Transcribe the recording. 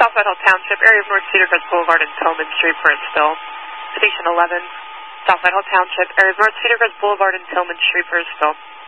South Whitehall Township, area of North Cedar Crest Boulevard and Tillman Street for a spill. Station 11, South Whitehall Township, area of North Cedar Crest Boulevard and Tillman Street for a spill.